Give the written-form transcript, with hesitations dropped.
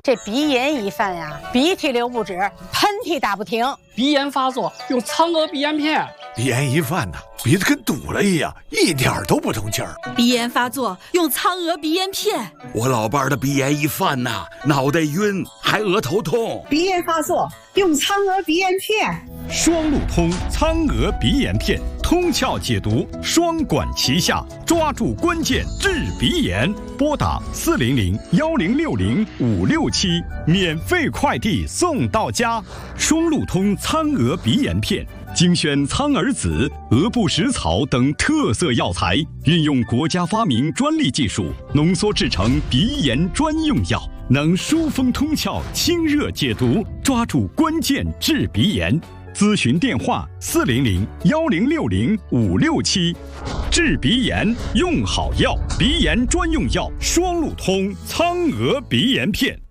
这鼻炎一犯呀，鼻涕流不止，喷嚏打不停。 鼻炎发作用苍娥鼻炎片。 鼻炎一犯呢，鼻子跟堵了一样，一点都不通气儿。 鼻炎发作用苍娥鼻炎片。 我老伴儿的鼻炎一犯呐，脑袋晕，还额头痛。 鼻炎发作用苍娥鼻炎片。 双路通苍娥鼻炎片，通窍解毒，双管齐下，抓住关键治鼻炎。拨打400-1060-567，免费快递送到家。双路通苍娥鼻炎片，精选苍耳子、鹅不食草等特色药材，运用国家发明专利技术，浓缩制成鼻炎专用药，能疏风通窍、清热解毒，抓住关键治鼻炎。咨询电话400-1060-567，治鼻炎用好药，鼻炎专用药双路通苍娥鼻炎片。